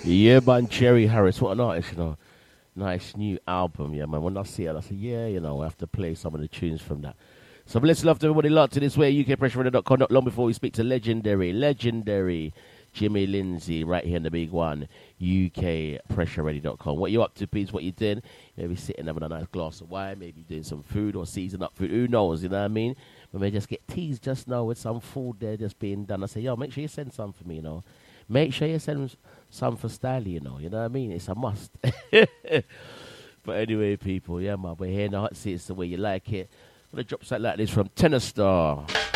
Yeah, man, Cherry Harris, what an artist, Nice new album, yeah, man. When I see it, I say, yeah, I have to play some of the tunes from that. So bless love to everybody locked to this way, UKPressureRadio.com, not long before we speak to legendary Jimmy Lindsay, right here in the big one, UKPressureRadio.com. What you up to, please? What you doing? Maybe sitting having a nice glass of wine, maybe doing some food or season up food. Who knows, you know what I mean? But may just get teased just now with some food there just being done. I say, yo, make sure you send some for me, Make sure you send some for Styly, you know what I mean? It's a must. But anyway, people, yeah, man, we're here in the hot seat. It's the way you like it. I'm going to drop something like this from Tenor Star.